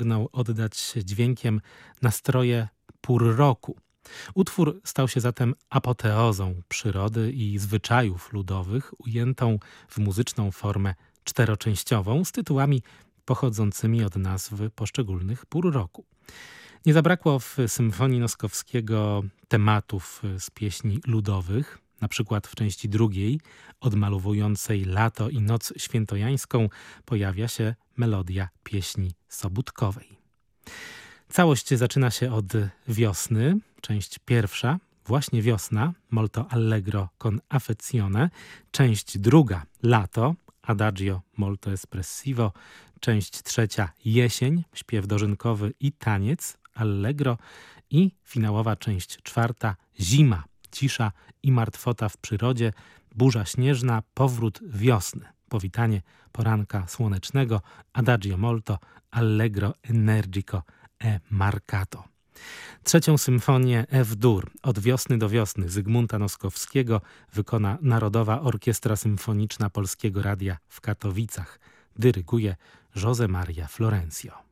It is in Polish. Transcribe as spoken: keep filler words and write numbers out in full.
pragnął oddać dźwiękiem nastroje pór roku. Utwór stał się zatem apoteozą przyrody i zwyczajów ludowych, ujętą w muzyczną formę czteroczęściową z tytułami pochodzącymi od nazw poszczególnych pór roku. Nie zabrakło w symfonii Noskowskiego tematów z pieśni ludowych, na przykład w części drugiej, odmalowującej lato i noc świętojańską, pojawia się melodia pieśni sobótkowej. Całość zaczyna się od wiosny, część pierwsza, właśnie wiosna, molto allegro con affezione, część druga, lato, adagio molto espressivo, część trzecia, jesień, śpiew dożynkowy i taniec, allegro i finałowa część czwarta, zima, cisza i martwota w przyrodzie, burza śnieżna, powrót wiosny, powitanie poranka słonecznego, adagio molto, allegro energico e marcato. Trzecią symfonię F-dur od wiosny do wiosny Zygmunta Noskowskiego wykona Narodowa Orkiestra Symfoniczna Polskiego Radia w Katowicach. Dyryguje José Maria Florencio.